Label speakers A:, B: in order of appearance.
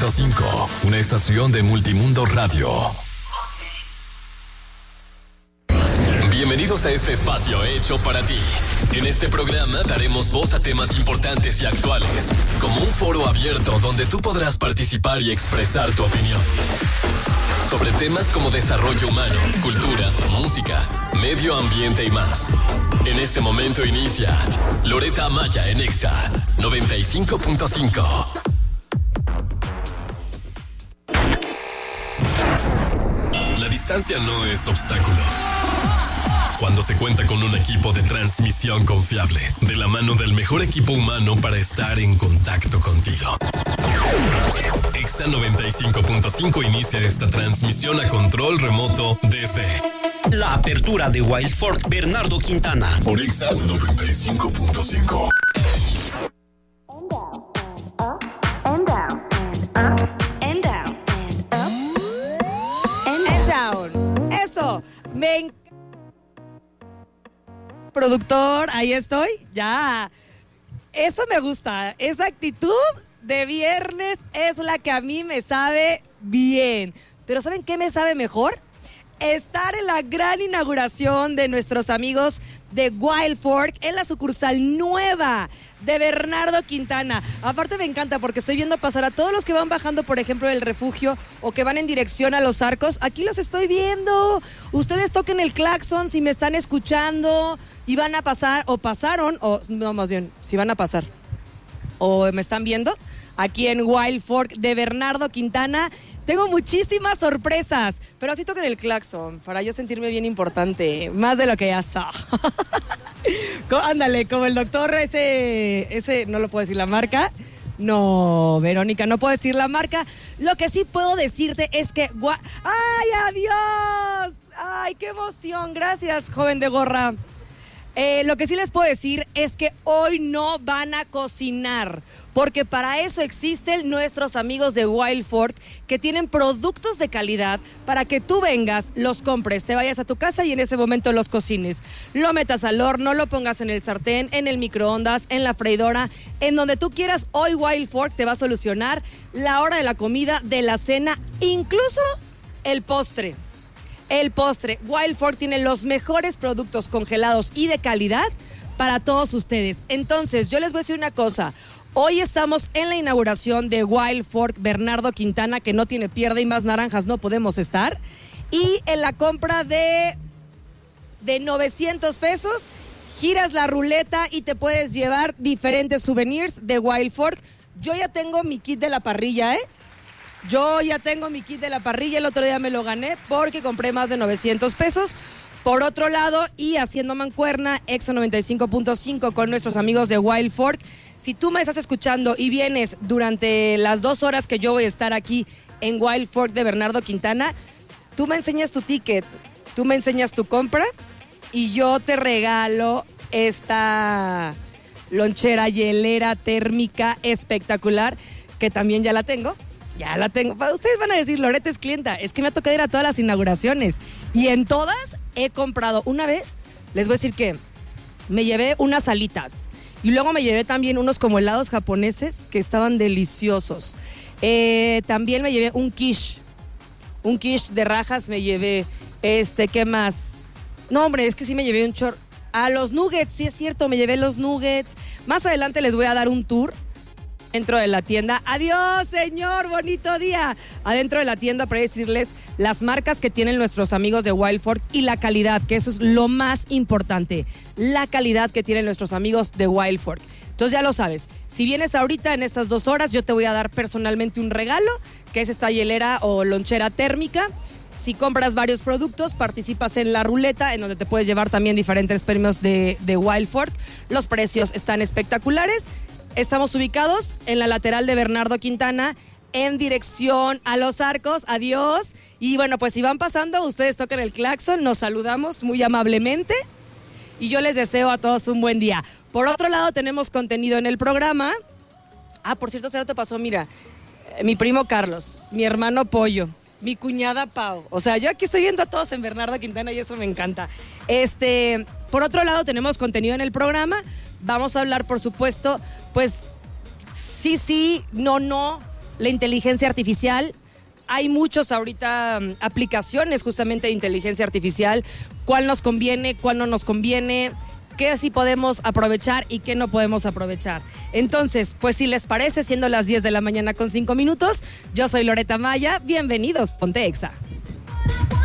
A: 96.5, una estación de Multimundo Radio. Bienvenidos a este espacio hecho para ti. En este programa daremos voz a temas importantes y actuales, como un foro abierto donde tú podrás participar y expresar tu opinión. Sobre temas como desarrollo humano, cultura, música, medio ambiente y más. En este momento inicia Loretta Amaya en Exa 95.5. La distancia no es obstáculo cuando se cuenta con un equipo de transmisión confiable, de la mano del mejor equipo humano para estar en contacto contigo. Exa 95.5 inicia esta transmisión a control remoto desde
B: la apertura de Wild Fork Bernardo Quintana
A: por Exa 95.5.
C: Eso, me encanta. Productor, ahí estoy, ya. Eso me gusta, esa actitud de viernes es la que a mí me sabe bien. Pero ¿saben qué me sabe mejor? Estar en la gran inauguración de nuestros amigos de Wild Fork en la sucursal nueva de Bernardo Quintana. Aparte me encanta porque estoy viendo pasar a todos los que van bajando, por ejemplo, del refugio o que van en dirección a Los Arcos. Aquí los estoy viendo. Ustedes toquen el claxon si me están escuchando y van a pasar o pasaron, o no, más bien, si van a pasar o me están viendo aquí en Wild Fork de Bernardo Quintana. Tengo muchísimas sorpresas, pero así toquen el claxon para yo sentirme bien importante, más de lo que ya soy. Ándale, como el doctor ese, no lo puedo decir la marca. No, Verónica, no puedo decir la marca. Lo que sí puedo decirte es que... ¡Ay, adiós! ¡Ay, qué emoción! Gracias, joven de gorra. Lo que sí les puedo decir es que hoy no van a cocinar, porque para eso existen nuestros amigos de Wild Fork, que tienen productos de calidad para que tú vengas, los compres, te vayas a tu casa y en ese momento los cocines. Lo metas al horno, lo pongas en el sartén, en el microondas, en la freidora, en donde tú quieras. Hoy Wild Fork te va a solucionar la hora de la comida, de la cena, incluso el postre. El postre. Wild Fork tiene los mejores productos congelados y de calidad para todos ustedes. Entonces, yo les voy a decir una cosa. Hoy estamos en la inauguración de Wild Fork Bernardo Quintana, que no tiene pierde y más naranjas no podemos estar. Y en la compra de 900 pesos, giras la ruleta y te puedes llevar diferentes souvenirs de Wild Fork. Yo ya tengo mi kit de la parrilla, Yo ya tengo mi kit de la parrilla, el otro día me lo gané porque compré más de 900 pesos. Por otro lado, y haciendo mancuerna, Exa 95.5 con nuestros amigos de Wild Fork. Si tú me estás escuchando y vienes durante las 2 horas que yo voy a estar aquí en Wild Fork de Bernardo Quintana, tú me enseñas tu ticket, tú me enseñas tu compra y yo te regalo esta lonchera hielera térmica espectacular, que también ya la tengo. Ya la tengo. Ustedes van a decir, Loretta es clienta. Es que me ha tocado ir a todas las inauguraciones. Y en todas he comprado. Una vez, les voy a decir que me llevé unas alitas. Y luego me llevé también unos como helados japoneses que estaban deliciosos. También me llevé un quiche. Un quiche de rajas me llevé. ¿Qué más? No, hombre, es que sí me llevé un chorro. Los nuggets, sí es cierto, me llevé los nuggets. Más adelante les voy a dar un tour dentro de la tienda. Adiós, señor, bonito día. Adentro de la tienda para decirles las marcas que tienen nuestros amigos de Wild Fork y la calidad, que eso es lo más importante. La calidad que tienen nuestros amigos de Wild Fork. Entonces ya lo sabes, si vienes ahorita en estas 2 horas, yo te voy a dar personalmente un regalo, que es esta hielera o lonchera térmica. Si compras varios productos, participas en la ruleta, en donde te puedes llevar también diferentes premios de Wild Fork. Los precios están espectaculares. Estamos ubicados en la lateral de Bernardo Quintana, en dirección a Los Arcos. Adiós. Y bueno, pues si van pasando, ustedes toquen el claxon, nos saludamos muy amablemente y yo les deseo a todos un buen día. Por otro lado, tenemos contenido en el programa. Por cierto, se no te pasó, mira, mi primo Carlos, mi hermano Pollo, mi cuñada Pau. O sea, yo aquí estoy viendo a todos en Bernardo Quintana y eso me encanta. Por otro lado, tenemos contenido en el programa. Vamos a hablar, por supuesto, pues sí, no, la inteligencia artificial. Hay muchos ahorita aplicaciones justamente de inteligencia artificial. ¿Cuál nos conviene, cuál no nos conviene? ¿Qué sí podemos aprovechar y qué no podemos aprovechar? Entonces, pues si les parece, siendo las 10 de la mañana con 5 minutos, yo soy Loreta Maya. Bienvenidos, Ponte Exa.